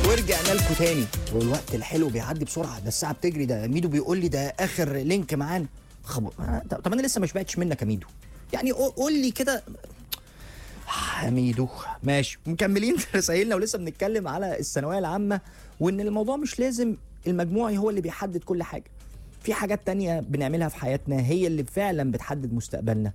ورجعنا لكم تاني، والوقت الحلو بيعدي بسرعه. ده الساعه بتجري. ده ميدو بيقول لي ده اخر لينك معانا. طب انا لسه ما شبعتش منك يا ميدو، يعني قول لي كده يا ميدو. ماشي، مكملين في رسائلنا ولسه بنتكلم على الثانويه العامه، وان الموضوع مش لازم المجموع هو اللي بيحدد كل حاجه. في حاجات تانية بنعملها في حياتنا هي اللي فعلا بتحدد مستقبلنا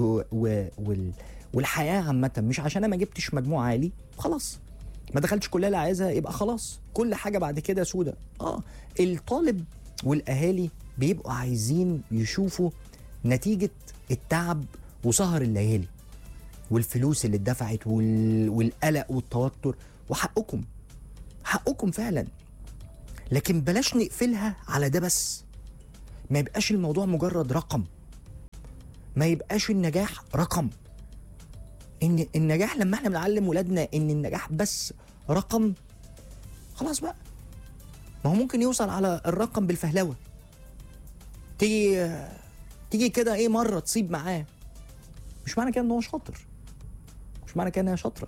والحياه عامه. مش عشان انا ما جبتش مجموع عالي خلاص ما دخلتش كليه اللي عايزها يبقى خلاص كل حاجه بعد كده سودة. الطالب والاهالي بيبقوا عايزين يشوفوا نتيجه التعب وسهر الليالي والفلوس اللي اتدفعت والقلق والتوتر، وحقكم حقكم فعلا، لكن بلاش نقفلها على ده بس. ما يبقاش الموضوع مجرد رقم، ما يبقاش النجاح رقم. ان النجاح لما احنا بنعلم ولادنا ان النجاح بس رقم، خلاص بقى. ما هو ممكن يوصل على الرقم بالفهلوه، تيجي كده ايه مره تصيب معاه، مش معنى كده ان هو شاطر، مش معنى كده ان هي شاطره.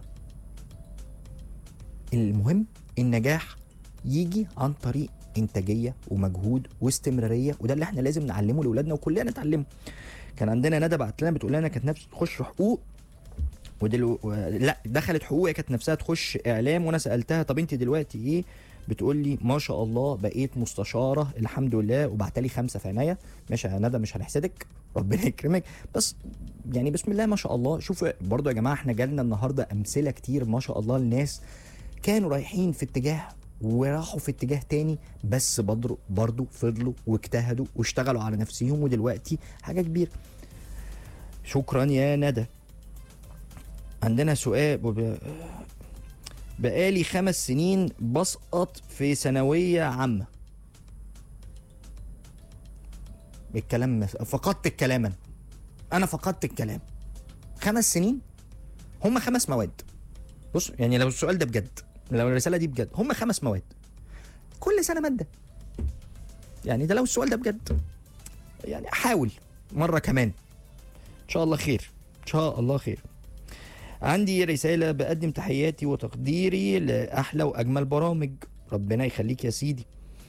المهم النجاح يجي عن طريق انتاجيه ومجهود واستمراريه، وده اللي احنا لازم نعلمه لاولادنا وكلنا نتعلمه. كان عندنا ندى بعت لنا بتقول لنا كانت نفسها تخش حقوق لا دخلت حقوق، هي كانت نفسها تخش اعلام، وانا سالتها طب انت دلوقتي ايه؟ بتقول لي ما شاء الله بقيت مستشاره الحمد لله، وبعتلي 5 في عناية. ماشي يا ندى مش هنحسدك، ربنا يكرمك، بس يعني بسم الله ما شاء الله. شوفوا برضو يا جماعه احنا جالنا النهارده امثله كتير ما شاء الله، الناس كانوا رايحين في اتجاه وراحوا في اتجاه تاني، بس برضو فضلوا واجتهدوا واشتغلوا على نفسهم، ودلوقتي حاجه كبيره. شكرا يا ندى. عندنا سؤال، بقالي 5 سنين بسقط في ثانوية عامة. الكلام فقدت الكلام، أنا فقدت الكلام. 5 سنين هم 5 مواد. بص يعني لو السؤال ده بجد، لو الرسالة دي بجد، هم 5 مواد كل سنة مادة. يعني ده لو السؤال ده بجد، يعني حاول مرة كمان إن شاء الله خير، إن شاء الله خير. عندي رسالة، بقدم تحياتي وتقديري لأحلى وأجمل برامج، ربنا يخليك يا سيدي.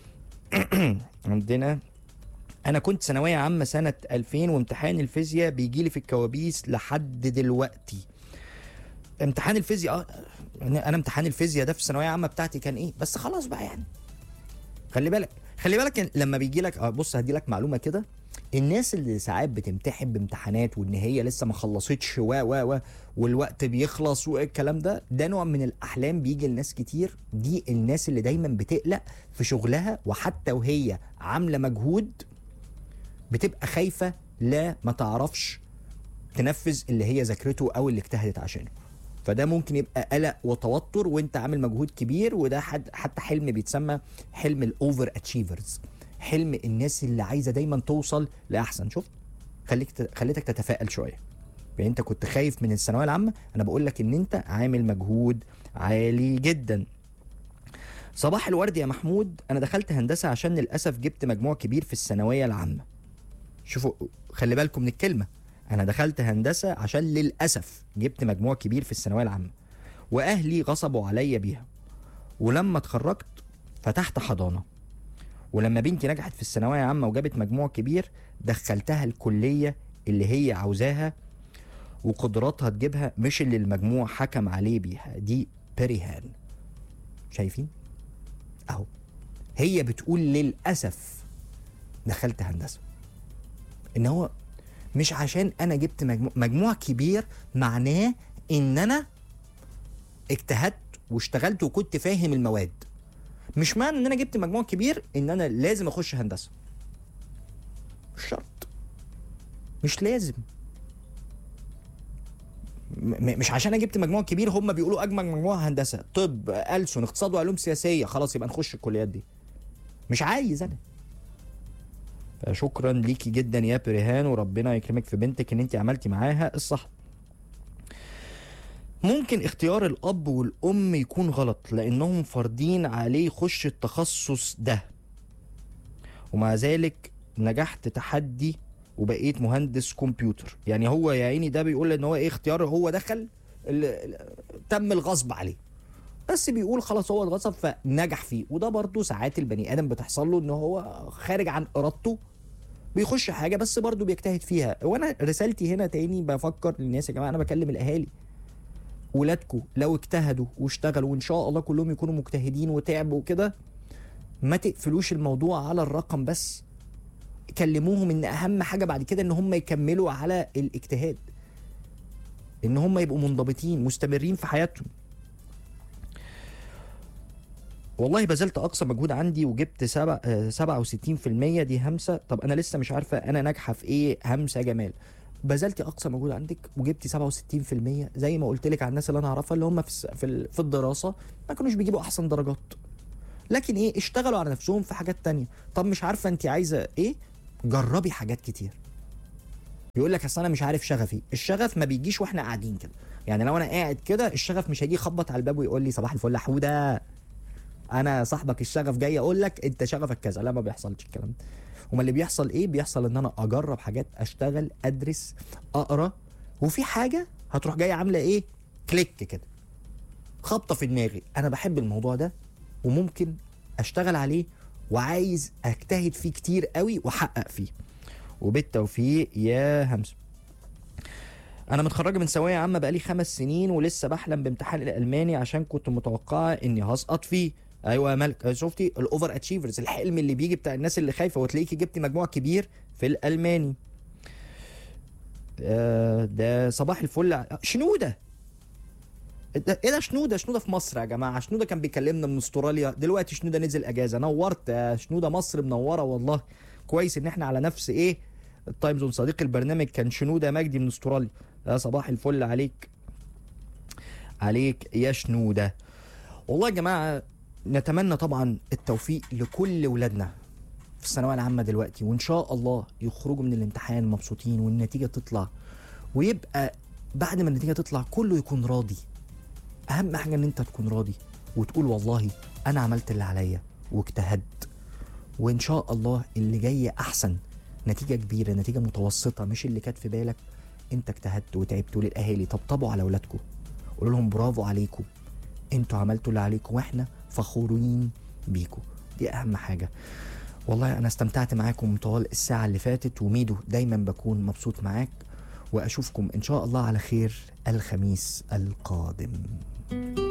عندنا أنا كنت ثانوية عامة سنة 2000 وامتحان الفيزياء بيجيلي في الكوابيس لحد دلوقتي. امتحان الفيزياء أنا امتحان الفيزياء ده في الثانوية عامة بتاعتي كان إيه؟ بس خلاص بقى يعني خلي بالك لما بيجي لك بص هدي لك معلومة كده. الناس اللي ساعات بتمتحن بامتحانات وان هي لسه ما خلصتش والوقت بيخلص والكلام ده نوع من الاحلام بيجي لناس كتير. دي الناس اللي دايما بتقلق في شغلها، وحتى وهي عامله مجهود بتبقى خايفه لا ما تعرفش تنفذ اللي هي ذاكرته او اللي اجتهدت عشانه. فده ممكن يبقى قلق وتوتر وانت عامل مجهود كبير، وده حتى حلم بيتسمى حلم الاوفر اتشيفرز، حلم الناس اللي عايزه دايما توصل لاحسن. شوف خليتك تتفائل شويه. يعني انت كنت خايف من الثانويه العامه، انا بقول لك ان انت عامل مجهود عالي جدا. صباح الورد يا محمود، انا دخلت هندسه عشان للاسف جبت مجموع كبير في الثانويه العامه. شوفوا خلي بالكم من الكلمه، انا دخلت هندسه عشان للاسف جبت مجموع كبير في الثانويه العامه، واهلي غصبوا عليا بيها، ولما اتخرجت فتحت حضانه، ولما بنتي نجحت في الثانويه عامه وجابت مجموع كبير دخلتها الكليه اللي هي عاوزاها وقدراتها تجيبها، مش اللي المجموع حكم عليه بيها. دي بريهان. شايفين اهو، هي بتقول للاسف دخلت هندسه، ان هو مش عشان انا جبت مجموع كبير معناه ان انا اجتهدت واشتغلت وكنت فاهم المواد. مش معنى ان انا جبت مجموع كبير ان انا لازم اخش هندسه، مش شرط، مش لازم. مش عشان انا جبت مجموع كبير هم بيقولوا اجمل مجموعه هندسه، طب، ألسن، اقتصاد وعلوم سياسيه، خلاص يبقى نخش الكليات دي. مش عايز انا. شكرا ليكي جدا يا بريهان، وربنا يكرمك في بنتك ان انت عملتي معاها الصح. ممكن اختيار الاب والام يكون غلط لانهم فارضين عليه يخش التخصص ده، ومع ذلك نجحت تحدي وبقيت مهندس كمبيوتر. يعني هو يا عيني ده بيقول ان هو ايه اختيار، هو دخل تم الغصب عليه، بس بيقول خلاص هو اتغصب فنجح فيه. وده برضو ساعات البني ادم بتحصل له ان هو خارج عن ارادته بيخش حاجه بس برضو بيجتهد فيها. وانا رسالتي هنا تاني بفكر للناس يا جماعه، انا بكلم الاهالي، ولادكم لو اجتهدوا واشتغلوا وان شاء الله كلهم يكونوا مجتهدين وتعبوا كده، ما تقفلوش الموضوع على الرقم بس، كلموهم ان اهم حاجه بعد كده ان هم يكملوا على الاجتهاد، ان هم يبقوا منضبطين مستمرين في حياتهم. والله بذلت اقصى مجهود عندي وجبت 67%. دي همسه. طب انا لسه مش عارفه انا ناجحه في ايه همسه يا جمال. بذلتي اقصى مجهود عندك وجبتي 67%، زي ما قلت لك على الناس اللي انا اعرفها اللي هم في الدراسه ما كانوش بيجيبوا احسن درجات، لكن ايه اشتغلوا على نفسهم في حاجات تانية. طب مش عارفه انت عايزه ايه، جربي حاجات كتير. يقول لك اصل انا مش عارف شغفي. الشغف ما بيجيش واحنا قاعدين كده، يعني لو انا قاعد كده الشغف مش هيجي يخبط على الباب ويقول لي صباح الفل يا حوده انا صاحبك الشغف جاي اقول لك انت شغفك كذا. لا، ما بيحصلش الكلام ده. امال اللي بيحصل ايه؟ بيحصل ان انا اجرب حاجات، اشتغل، ادرس، اقرا، وفي حاجه هتروح جايه عامله ايه، كليك كده، خبطه في دماغي، انا بحب الموضوع ده وممكن اشتغل عليه وعايز اجتهد فيه كتير قوي واحقق فيه. وبالتوفيق يا همسه. انا متخرجه من ثانويه عامه بقالي 5 سنين ولسه بحلم بامتحان الالماني عشان كنت متوقعه اني هسقط فيه. ايوه يا ملك، شفتي الاوفر اتشيفرز، الحلم اللي بيجي بتاع الناس اللي خايفه وتلاقيكي جبتي مجموع كبير في الالماني. ده صباح الفل. شنوده ايه ده؟ شنوده في مصر يا جماعه. شنوده كان بيكلمنا من استراليا، دلوقتي شنوده نزل اجازه. نورت يا شنوده، مصر منوره والله. كويس ان احنا على نفس ايه التايم زون. صديق البرنامج كان شنوده مجدي من استراليا. يا صباح الفل عليك يا شنوده. والله يا جماعه نتمنى طبعا التوفيق لكل ولادنا في الثانويه العامه دلوقتي، وان شاء الله يخرجوا من الامتحان مبسوطين والنتيجه تطلع، ويبقى بعد ما النتيجه تطلع كله يكون راضي. اهم حاجه ان انت تكون راضي وتقول والله انا عملت اللي عليا واجتهدت، وان شاء الله اللي جاي احسن. نتيجه كبيره، نتيجه متوسطه مش اللي كانت في بالك، انت اجتهدت وتعبت. للاهالي طبطبوا على اولادكم، قولوا لهم برافو عليكم، انتوا عملتوا اللي عليكم واحنا فخورين بيكم. دي اهم حاجه. والله انا استمتعت معاكم طوال الساعه اللي فاتت، وميدو دايما بكون مبسوط معاك، واشوفكم ان شاء الله على خير الخميس القادم.